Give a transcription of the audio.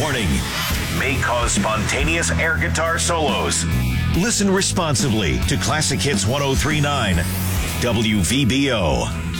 Warning: may cause spontaneous air guitar solos. Listen responsibly to Classic Hits 103.9 WVBO.